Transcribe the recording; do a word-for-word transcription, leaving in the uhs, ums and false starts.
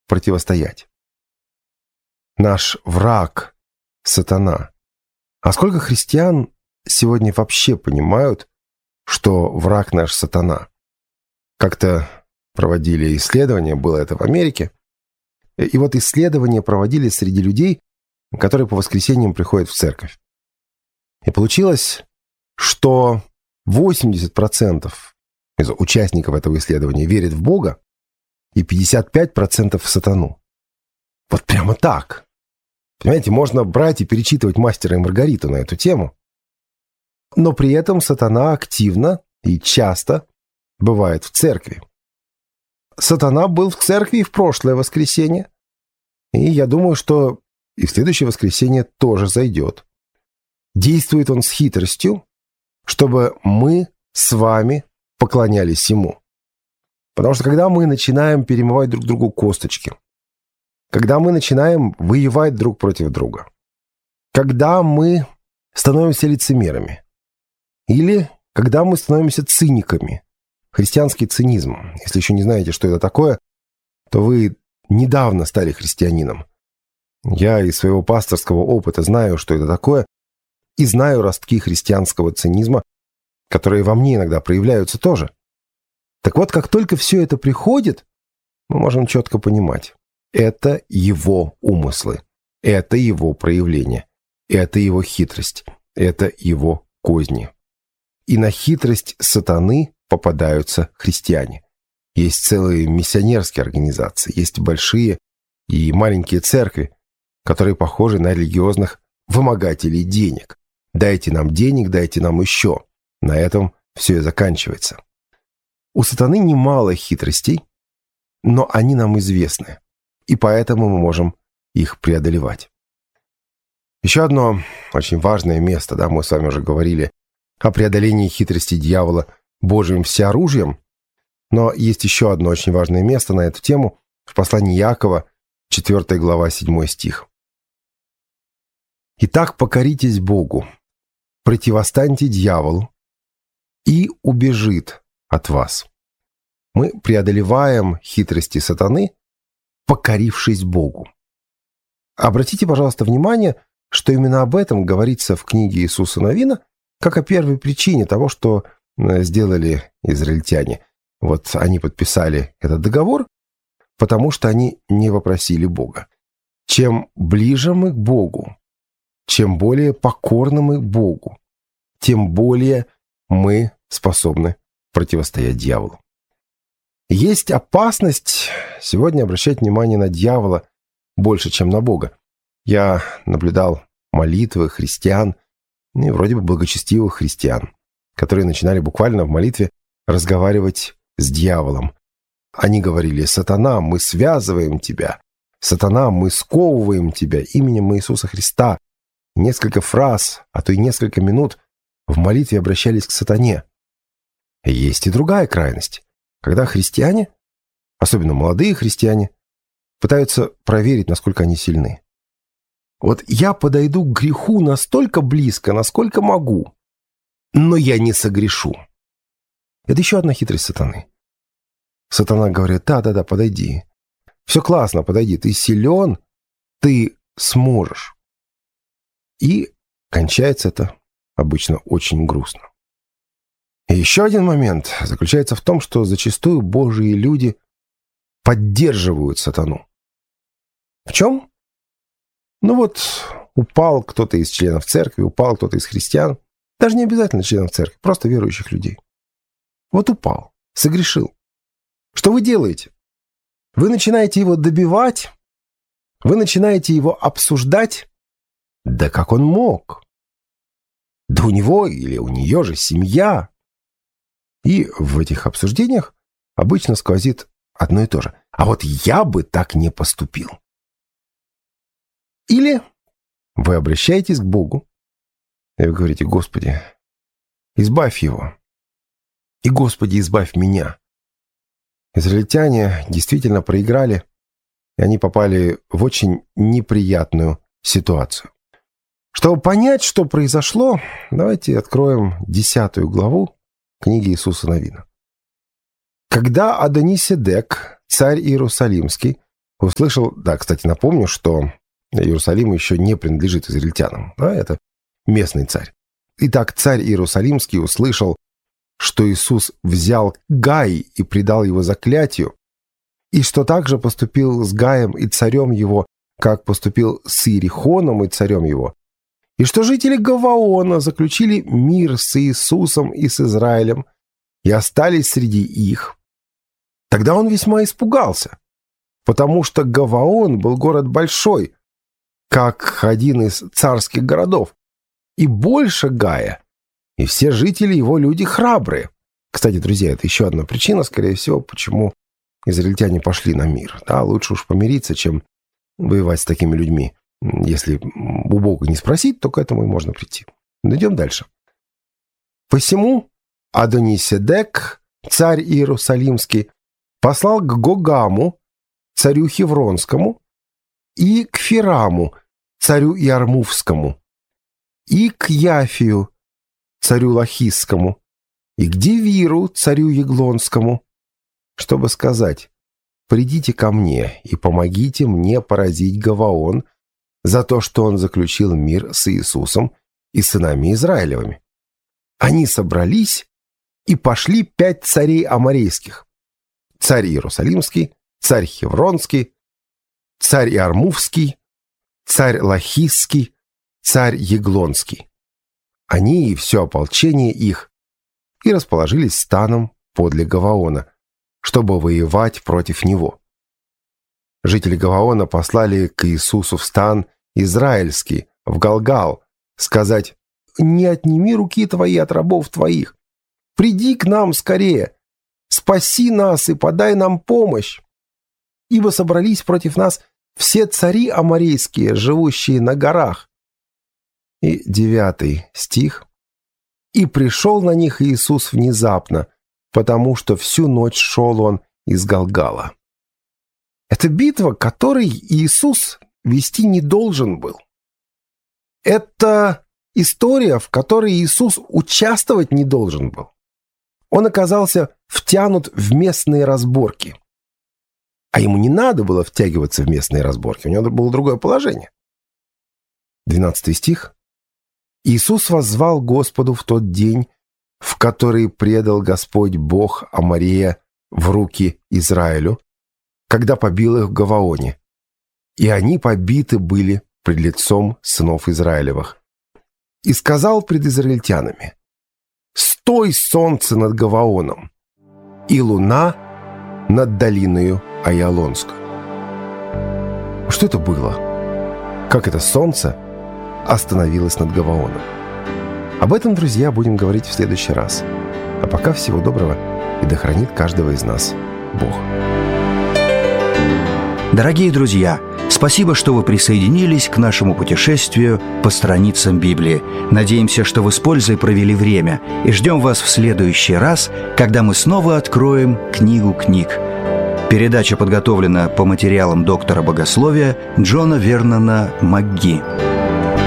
противостоять. Наш враг – сатана. А сколько христиан сегодня вообще понимают, что враг наш сатана? Как-то проводили исследования, было это в Америке, и вот исследования проводили среди людей, которые по воскресеньям приходят в церковь. И получилось, что восемьдесят процентов из участников этого исследования верят в Бога и пятьдесят пять процентов в сатану. Вот прямо так. Понимаете, можно брать и перечитывать «Мастера и Маргариту» на эту тему. Но при этом сатана активно и часто бывает в церкви. Сатана был в церкви и в прошлое воскресенье. И я думаю, что и в следующее воскресенье тоже зайдет. Действует он с хитростью, чтобы мы с вами поклонялись ему. Потому что когда мы начинаем перемывать друг другу косточки, когда мы начинаем воевать друг против друга, когда мы становимся лицемерами, или когда мы становимся циниками, христианский цинизм, если еще не знаете, что это такое, то вы недавно стали христианином. Я из своего пасторского опыта знаю, что это такое, и знаю ростки христианского цинизма, которые во мне иногда проявляются тоже. Так вот, как только все это приходит, мы можем четко понимать, это его умыслы, это его проявление, это его хитрость, это его козни. И на хитрость сатаны попадаются христиане. Есть целые миссионерские организации, есть большие и маленькие церкви, которые похожи на религиозных вымогателей денег. Дайте нам денег, дайте нам еще. На этом все и заканчивается. У сатаны немало хитростей, но они нам известны, и поэтому мы можем их преодолевать. Еще одно очень важное место, да, мы с вами уже говорили о преодолении хитрости дьявола Божьим всеоружием, но есть еще одно очень важное место на эту тему в послании Иакова, четвёртая глава, седьмой стих. «Итак, покоритесь Богу, противостаньте дьяволу, и убежит от вас». Мы преодолеваем хитрости сатаны, покорившись Богу. Обратите, пожалуйста, внимание, что именно об этом говорится в книге Иисуса Навина, как о первой причине того, что сделали израильтяне. Вот они подписали этот договор, потому что они не вопросили Бога. Чем ближе мы к Богу, чем более покорны мы Богу, тем более мы способны противостоять дьяволу. Есть опасность сегодня обращать внимание на дьявола больше, чем на Бога. Я наблюдал молитвы христиан, и вроде бы благочестивых христиан, которые начинали буквально в молитве разговаривать с дьяволом. Они говорили: «Сатана, мы связываем тебя! Сатана, мы сковываем тебя именем Иисуса Христа!» Несколько фраз, а то и несколько минут в молитве обращались к сатане. Есть и другая крайность, когда христиане, особенно молодые христиане, пытаются проверить, насколько они сильны. Вот я подойду к греху настолько близко, насколько могу, но я не согрешу. Это еще одна хитрость сатаны. Сатана говорит: да-да-да, подойди. Все классно, подойди, ты силен, ты сможешь. И кончается это обычно очень грустно. И еще один момент заключается в том, что зачастую Божьи люди поддерживают сатану. В чем? Ну вот, упал кто-то из членов церкви, упал кто-то из христиан, даже не обязательно членов церкви, просто верующих людей. Вот упал, согрешил. Что вы делаете? Вы начинаете его добивать, вы начинаете его обсуждать. Да как он мог? Да у него или у нее же семья. И в этих обсуждениях обычно сквозит одно и то же. А вот я бы так не поступил. Или вы обращаетесь к Богу, и вы говорите: Господи, избавь его. И, Господи, избавь меня. Израильтяне действительно проиграли, и они попали в очень неприятную ситуацию. Чтобы понять, что произошло, давайте откроем десятую главу книги Иисуса Навина. Когда Адони-Седек, царь Иерусалимский, услышал... Да, кстати, напомню, что Иерусалим еще не принадлежит израильтянам. Да, это местный царь. Итак, царь Иерусалимский услышал, что Иисус взял Гай и предал его заклятию, и что также поступил с Гаем и царем его, как поступил с Иерихоном и царем его, и что жители Гаваона заключили мир с Иисусом и с Израилем и остались среди их. Тогда он весьма испугался, потому что Гаваон был город большой, как один из царских городов, и больше Гая, и все жители его люди храбрые. Кстати, друзья, это еще одна причина, скорее всего, почему израильтяне пошли на мир. Да, лучше уж помириться, чем воевать с такими людьми. Если у Бога не спросить, то к этому и можно прийти. Но идем дальше. Посему Адониседек, царь Иерусалимский, послал к Гогаму, царю Хевронскому, и к Фираму, царю Иармувскому, и к Яфию, царю Лахисскому, и к Девиру, царю Еглонскому, чтобы сказать: «Придите ко мне и помогите мне поразить Гаваон за то, что он заключил мир с Иисусом и сынами Израилевыми». Они собрались и пошли пять царей аморейских: царь Иерусалимский, царь Хевронский, царь Иармувский, царь Лахисский, царь Еглонский. Они и все ополчение их и расположились станом подле Гаваона, чтобы воевать против него. Жители Гаваона послали к Иисусу в стан израильский, в Галгал, сказать: «Не отними руки твои от рабов твоих. Приди к нам скорее, спаси нас и подай нам помощь. Ибо собрались против нас все цари аморейские, живущие на горах». И девятый стих. «И пришел на них Иисус внезапно, потому что всю ночь шел он из Галгала». Это битва, которой Иисус вести не должен был. Это история, в которой Иисус участвовать не должен был. Он оказался втянут в местные разборки. А ему не надо было втягиваться в местные разборки, у него было другое положение. двенадцатый стих. «Иисус воззвал Господу в тот день, в который предал Господь Бог Аморея в руки Израилю, когда побил их в Гаваоне. И они побиты были пред лицом сынов Израилевых. И сказал пред израильтянами: «Стой, солнце, над Гаваоном, и луна над долиною Айалонской». Что это было? Как это солнце остановилось над Гаваоном? Об этом, друзья, будем говорить в следующий раз. А пока всего доброго, и да хранит каждого из нас Бог. Дорогие друзья, спасибо, что вы присоединились к нашему путешествию по страницам Библии. Надеемся, что вы с пользой провели время, и ждем вас в следующий раз, когда мы снова откроем книгу книг. Передача подготовлена по материалам доктора богословия Джона Вернона МакГи.